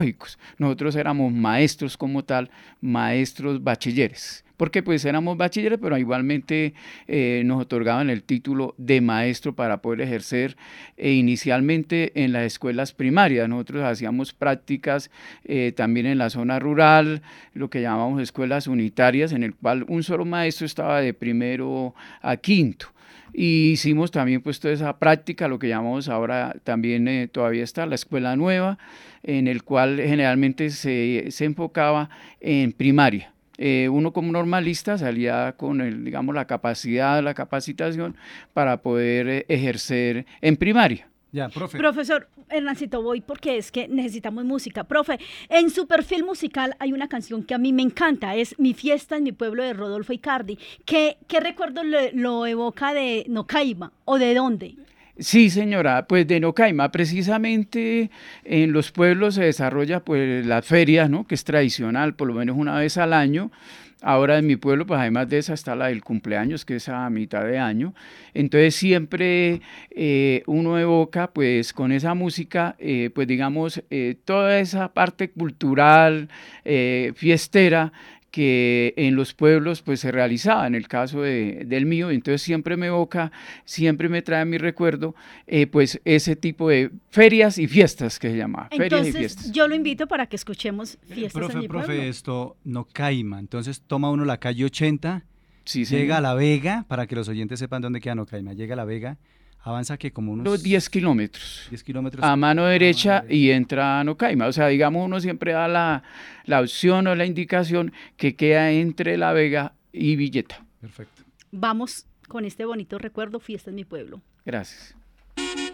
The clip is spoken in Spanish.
Nosotros éramos maestros como tal, maestros bachilleres, porque pues éramos bachilleres, pero igualmente nos otorgaban el título de maestro para poder ejercer inicialmente en las escuelas primarias. Nosotros hacíamos prácticas también en la zona rural, lo que llamamos escuelas unitarias, en el cual un solo maestro estaba de primero a quinto. Y hicimos también pues toda esa práctica, lo que llamamos ahora también todavía está la escuela nueva, en el cual generalmente se enfocaba en primaria. Uno como normalista salía con digamos, la capacidad, la capacitación para poder ejercer en primaria. Ya, profe. Profesor Hernancito, voy porque es que necesitamos música. Profe, en su perfil musical hay una canción que a mí me encanta, es Mi fiesta en mi pueblo de Rodolfo Icardi. ¿Qué recuerdo lo evoca de Nocaima o de dónde? Sí, señora, pues de Nocaima, precisamente en los pueblos se desarrolla pues las ferias, ¿no? Que es tradicional, por lo menos una vez al año. Ahora en mi pueblo, pues además de esa está la del cumpleaños, que es a mitad de año. Entonces siempre uno evoca, pues con esa música, pues digamos, toda esa parte cultural, fiestera, que en los pueblos pues se realizaba, en el caso del mío, entonces siempre me evoca, siempre me trae a mi recuerdo pues ese tipo de ferias y fiestas que se llamaba, ferias y Entonces, fiestas. yo lo invito para que escuchemos Fiestas en mi Profe, pueblo. esto no caima. Entonces toma uno la calle 80, Sí, llega a señor. La Vega, para que los oyentes sepan dónde queda Nocaima. Llega a La Vega, avanza que como Los 10 unos kilómetros 10 kilómetros a mano a mano derecha derecha. y entra a Nocaima. O sea, digamos, uno siempre da la opción o la indicación que queda entre La Vega y Villeta. Perfecto. Vamos con este bonito recuerdo, Fiesta en mi pueblo. Gracias.